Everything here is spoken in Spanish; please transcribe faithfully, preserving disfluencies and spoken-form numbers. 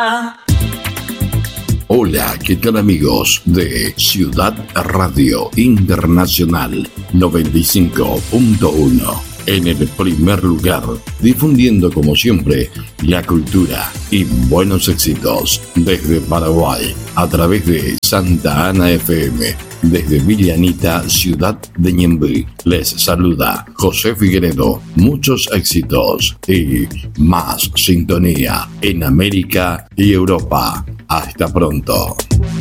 Hola, ¿qué tal amigos de Ciudad Radio Internacional noventa y cinco punto uno? En el primer lugar, difundiendo como siempre la cultura y buenos éxitos desde Paraguay a través de Santa Ana F M, desde Villanita, ciudad de Ñemby. Les saluda José Figueredo. Muchos éxitos y más sintonía en América y Europa. Hasta pronto.